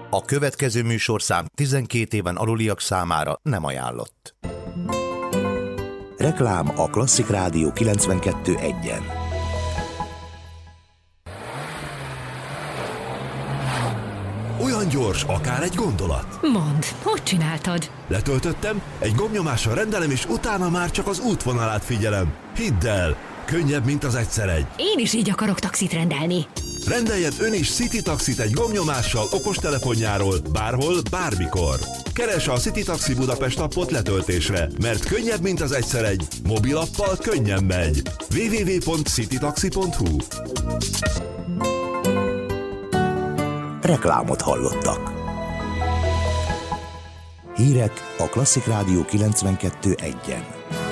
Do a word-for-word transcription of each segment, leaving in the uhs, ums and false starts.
A következő műsorszám tizenkét éven aluliak számára nem ajánlott. Reklám a Klasszik Rádió kilencvenkettő egyen. Olyan gyors, akár egy gondolat. Mondd, hogy csináltad? Letöltöttem, egy gombnyomással rendelem, és utána már csak az útvonalát figyelem. Hidd el, könnyebb, mint az egyszer egy. Én is így akarok taxit rendelni. Rendeljen ön is City Taxit egy gombnyomással okostelefonjáról, bárhol, bármikor. Keresse a City Taxi Budapest appot letöltésre, mert könnyebb, mint az egyszer egy. Mobilappal könnyen megy. double-u double-u double-u pont citytaxi pont hu. Reklámot hallottak. Hírek a Klasszik Rádió kilencvenkettő egyen.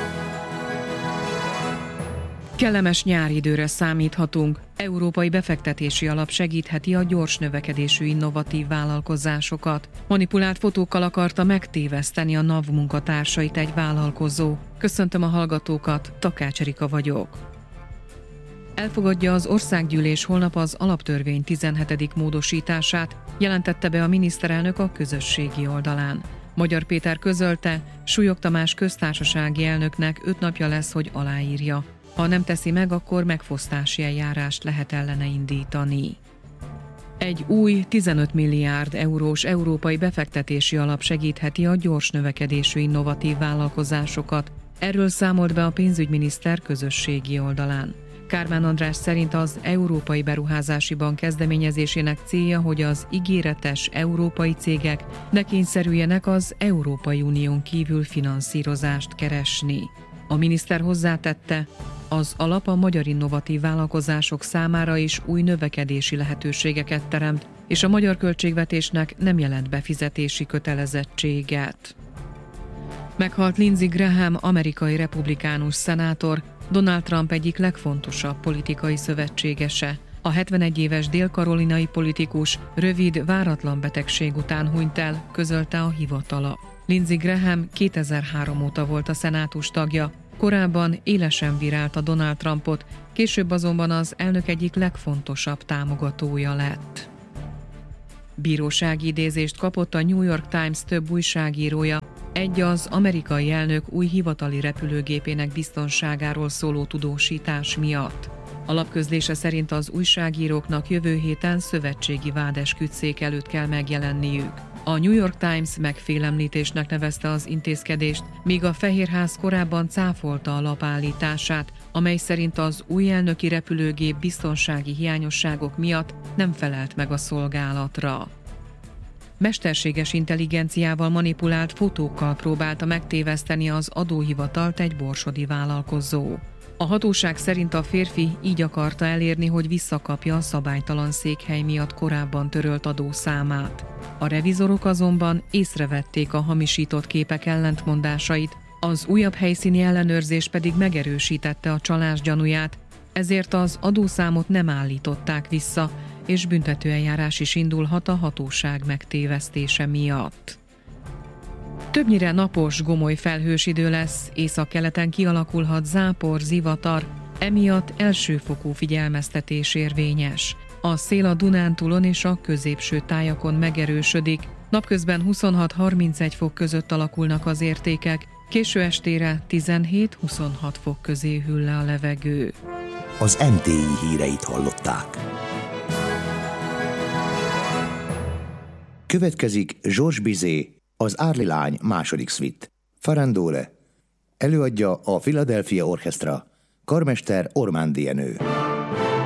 Kellemes nyári időre számíthatunk. Európai Befektetési Alap segítheti a gyors növekedésű innovatív vállalkozásokat. Manipulált fotókkal akarta megtéveszteni a NAV munkatársait egy vállalkozó. Köszöntöm a hallgatókat, Takács Erika vagyok. Elfogadja az országgyűlés holnap az alaptörvény tizenhetedik módosítását, jelentette be a miniszterelnök a közösségi oldalán. Magyar Péter közölte, Súlyog Tamás köztársasági elnöknek öt napja lesz, hogy aláírja. Ha nem teszi meg, akkor megfosztási eljárást lehet ellene indítani. Egy új tizenöt milliárd eurós európai befektetési alap segítheti a gyors növekedésű innovatív vállalkozásokat. Erről számolt be a pénzügyminiszter közösségi oldalán. Kármán András szerint az Európai Beruházási Bank kezdeményezésének célja, hogy az ígéretes európai cégek ne kényszerüljenek az Európai Unión kívül finanszírozást keresni. A miniszter hozzátette, az alap a magyar innovatív vállalkozások számára is új növekedési lehetőségeket teremt, és a magyar költségvetésnek nem jelent befizetési kötelezettséget. Meghalt Lindsey Graham, amerikai republikánus szenátor, Donald Trump egyik legfontosabb politikai szövetségese. A hetvenegy éves dél-karolinai politikus rövid, váratlan betegség után hunyt el, közölte a hivatala. Lindsey Graham kétezer-három óta volt a szenátus tagja, korábban élesen bírálta Donald Trumpot, később azonban az elnök egyik legfontosabb támogatója lett. Bírósági idézést kapott a New York Times több újságírója, egy az amerikai elnök új hivatali repülőgépének biztonságáról szóló tudósítás miatt. A lap közlése szerint az újságíróknak jövő héten szövetségi vádesküdtszék előtt kell megjelenniük. A New York Times megfélemlítésnek nevezte az intézkedést, míg a Fehérház korábban cáfolta a lap állítását, amely szerint az új elnöki repülőgép biztonsági hiányosságok miatt nem felelt meg a szolgálatra. Mesterséges intelligenciával manipulált fotókkal próbálta megtéveszteni az adóhivatalt egy borsodi vállalkozó. A hatóság szerint a férfi így akarta elérni, hogy visszakapja a szabálytalan székhely miatt korábban törölt adószámát. A revizorok azonban észrevették a hamisított képek ellentmondásait, az újabb helyszíni ellenőrzés pedig megerősítette a csalás gyanúját, ezért az adószámot nem állították vissza, és büntetőeljárás is indulhat a hatóság megtévesztése miatt. Többnyire napos, gomoly felhős idő lesz, északkeleten kialakulhat zápor, zivatar, emiatt elsőfokú figyelmeztetés érvényes. A szél a Dunántúlon és a középső tájakon megerősödik, napközben huszonhat-harmincegy fok között alakulnak az értékek, késő estére tizenhét-huszonhat fok közé hűl le a levegő. Az em té i híreit hallották. Következik Georges Bizet, az Árli lány második szvit. Farandole. Előadja a Philadelphia Orchestra. Karmester Ormándi Jenő.